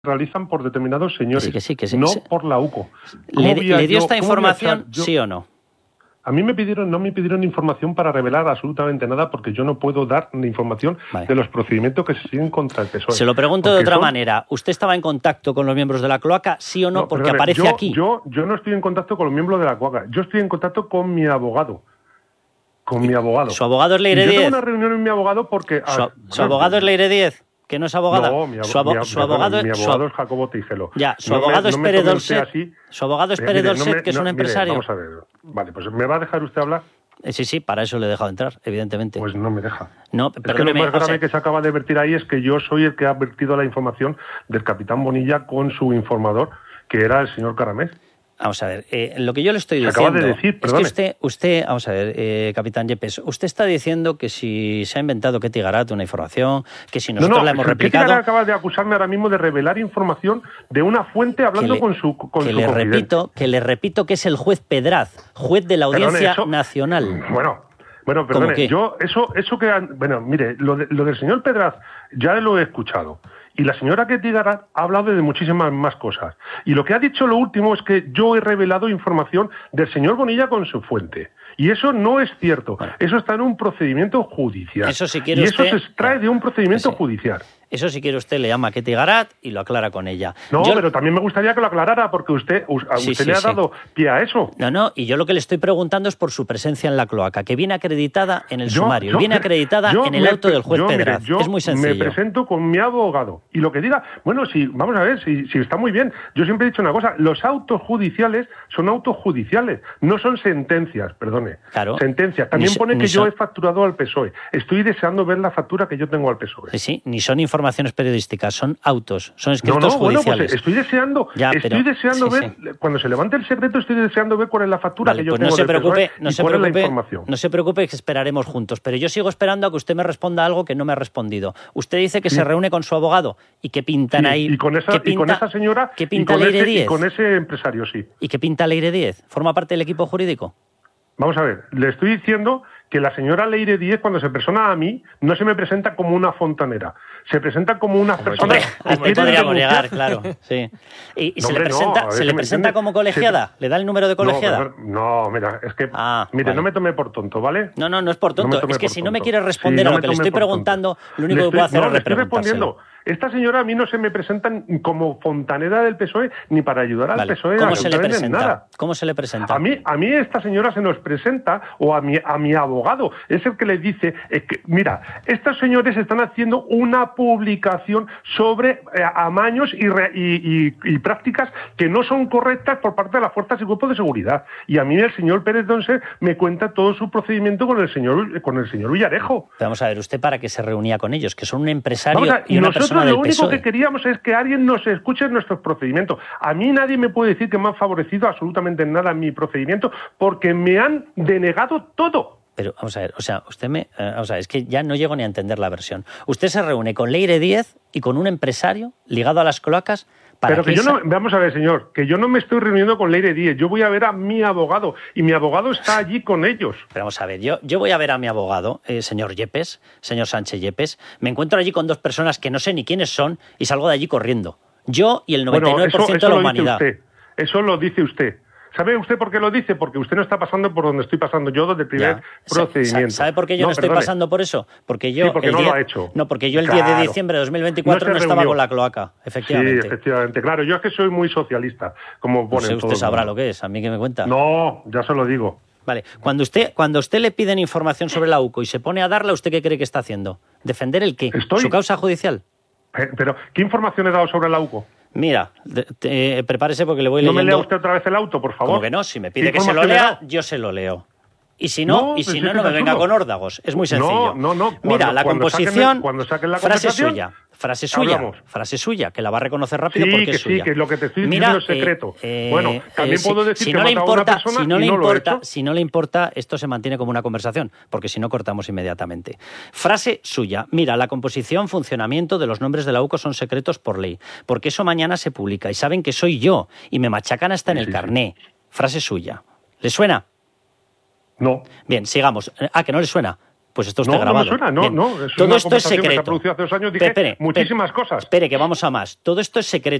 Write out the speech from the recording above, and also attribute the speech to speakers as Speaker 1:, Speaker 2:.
Speaker 1: realizan por determinados señores,
Speaker 2: que sí.
Speaker 1: no por la UCO.
Speaker 2: ¿Le dio esta información, sí o no?
Speaker 1: A mí no me pidieron información para revelar absolutamente nada, porque yo no puedo dar información de los procedimientos que se siguen contra el PSOE.
Speaker 2: Se lo pregunto de otra manera. ¿Usted estaba en contacto con los miembros de la cloaca, sí o no? Porque aparece aquí.
Speaker 1: Yo no estoy en contacto con los miembros de la cloaca. Yo estoy en contacto con mi abogado. Mi abogado.
Speaker 2: ¿Su abogado es Leire
Speaker 1: Díez?
Speaker 2: Yo
Speaker 1: tengo una reunión con mi abogado porque...
Speaker 2: ¿Su abogado es Leire Díez? ¿Que no es abogada?
Speaker 1: No, mi abogado es Jacobo Tijelo.
Speaker 2: Ya, su abogado es Pérez Dolcet. Su abogado es Pérez Dolcet, que es un empresario.
Speaker 1: Vamos a ver. Vale, pues ¿me va a dejar usted hablar?
Speaker 2: Sí, para eso le he dejado entrar, evidentemente.
Speaker 1: Pues no me deja.
Speaker 2: No, perdóneme.
Speaker 1: Lo más grave que se acaba de vertir ahí es que yo soy el que ha vertido la información del capitán Bonilla con su informador, que era el señor Caramés.
Speaker 2: Vamos a ver, lo que yo le estoy diciendo...
Speaker 1: Acaba de decir, perdone.
Speaker 2: Es que usted, vamos a ver, capitán Yepes, usted está diciendo que si se ha inventado Ketty Garat una información, que si nosotros la hemos replicado...
Speaker 1: Ketty Garat acaba de acusarme ahora mismo de revelar información de una fuente hablando con su confidente.
Speaker 2: Que le repito que es el juez Pedraz, juez de la Audiencia Nacional.
Speaker 1: Bueno, perdone, yo, eso que... Bueno, mire, lo del señor Pedraz ya lo he escuchado. Y la señora Ketty Garat ha hablado de muchísimas más cosas. Y lo que ha dicho lo último es que yo he revelado información del señor Bonilla con su fuente. Y eso no es cierto. Bueno. Eso está en un procedimiento judicial.
Speaker 2: Eso si quiere
Speaker 1: usted, se extrae de un procedimiento judicial.
Speaker 2: Eso si quiere usted le llama a Ketty Garat y lo aclara con ella.
Speaker 1: Pero también me gustaría que lo aclarara, porque usted le ha dado pie a eso.
Speaker 2: No, y yo lo que le estoy preguntando es por su presencia en la cloaca, que viene acreditada en el sumario, viene acreditada en el auto del juez Pedraz. Es muy sencillo.
Speaker 1: Me presento con mi abogado y lo que diga, vamos a ver, si está muy bien. Yo siempre he dicho una cosa, los autos judiciales son autos judiciales, no son sentencias, perdone.
Speaker 2: Claro.
Speaker 1: Sentencias. También pone que yo he facturado al PSOE. Estoy deseando ver la factura que yo tengo al PSOE.
Speaker 2: Sí, ni son informaciones periodísticas, son autos, son escritos judiciales.
Speaker 1: Pues estoy deseando ver, cuando se levante el secreto, estoy deseando ver cuál es la factura que yo tengo del PSOE y cuál es la información.
Speaker 2: No se preocupe, que esperaremos juntos, pero yo sigo esperando a que usted me responda algo que no me ha respondido. Usted dice que se reúne con su abogado y que pintan ahí...
Speaker 1: Y con esa señora
Speaker 2: ¿qué pinta Leire Díez?
Speaker 1: Y con ese empresario, sí.
Speaker 2: ¿Y qué pinta Leire Díez? ¿Forma parte del equipo jurídico?
Speaker 1: Vamos a ver, le estoy diciendo que la señora Leire Díez, cuando se presenta a mí, no se me presenta como una fontanera, se presenta como una persona que
Speaker 2: podríamos llegar, claro, sí. ¿Y se le presenta como colegiada? ¿Le da el número de colegiada?
Speaker 1: No, mira, es que... no me tome por tonto, ¿vale?
Speaker 2: No es por tonto, es que si no me quiere responder a lo que le estoy preguntando, lo único que puedo hacer es repreguntárselo.
Speaker 1: Esta señora a mí no se me presenta como fontanera del PSOE ni para ayudar al PSOE
Speaker 2: ¿Cómo se le presenta?
Speaker 1: Nada.
Speaker 2: ¿Cómo se le presenta?
Speaker 1: A mí esta señora se nos presenta, o a mi abogado, es el que le dice, mira, estos señores están haciendo una publicación sobre amaños y prácticas que no son correctas por parte de las fuerzas y cuerpos de seguridad. Y a mí el señor Pérez Dolcet me cuenta todo su procedimiento con el señor Villarejo.
Speaker 2: Vamos a ver, ¿usted para qué se reunía con ellos? Que son un empresario y una persona del
Speaker 1: lo único
Speaker 2: PSOE.
Speaker 1: Que queríamos es que alguien nos escuche en nuestros procedimientos. A mí nadie me puede decir que me han favorecido absolutamente en nada en mi procedimiento, porque me han denegado todo.
Speaker 2: Pero vamos a ver, es que ya no llego ni a entender la versión. Usted se reúne con Leire Díez y con un empresario ligado a las cloacas.
Speaker 1: Pero que vamos a ver, señor, que yo no me estoy reuniendo con Leire Díez, yo voy a ver a mi abogado, y mi abogado está allí con ellos.
Speaker 2: Pero vamos a ver, yo voy a ver a mi abogado, señor Sánchez Yepes, me encuentro allí con dos personas que no sé ni quiénes son, y salgo de allí corriendo. Yo y el 99% de la humanidad.
Speaker 1: Eso lo dice usted. ¿Sabe usted por qué lo dice? Porque usted no está pasando por donde estoy pasando yo desde el primer procedimiento.
Speaker 2: ¿Sabe por qué yo no estoy pasando por eso? Porque yo
Speaker 1: porque no lo ha hecho.
Speaker 2: No, porque yo el 10 de diciembre de 2024 no estaba con la cloaca, efectivamente.
Speaker 1: Sí, efectivamente. Claro, yo es que soy muy socialista, como ponen todos.
Speaker 2: Usted sabrá lo que es, a mí que me cuenta.
Speaker 1: No, ya se lo digo.
Speaker 2: Vale, cuando usted le piden información sobre la UCO y se pone a darla, ¿usted qué cree que está haciendo? ¿Defender el qué? ¿Su causa judicial?
Speaker 1: Pero, ¿qué información he dado sobre la UCO?
Speaker 2: Mira, prepárese porque le voy leyendo...
Speaker 1: ¿No me lea usted otra vez el auto, por favor?
Speaker 2: ¿Cómo que no? Si me pide que se lo lea, yo se lo leo. Y si no, no me venga con órdagos. Es muy sencillo.
Speaker 1: No.
Speaker 2: Mira, la composición,
Speaker 1: cuando saquen la
Speaker 2: frase suya, que la va a reconocer rápido porque es suya.
Speaker 1: Sí, que es lo que te estoy diciendo es secreto. Bueno, también puedo decir que he matado a una persona y no lo he hecho.
Speaker 2: Si no le importa, esto se mantiene como una conversación, porque si no cortamos inmediatamente. Frase suya. Mira, la composición, funcionamiento de los nombres de la UCO son secretos por ley, porque eso mañana se publica y saben que soy yo y me machacan hasta en el carné. Frase suya. ¿Le suena?
Speaker 1: No.
Speaker 2: Bien, sigamos. ¿Que no le suena? Pues esto está grabado.
Speaker 1: No me suena, no. Es
Speaker 2: todo
Speaker 1: una
Speaker 2: esto es
Speaker 1: conversación que se
Speaker 2: secreto.
Speaker 1: ha producido hace 2 años, dije muchísimas cosas.
Speaker 2: Espere, que vamos a más. Todo esto es secreto.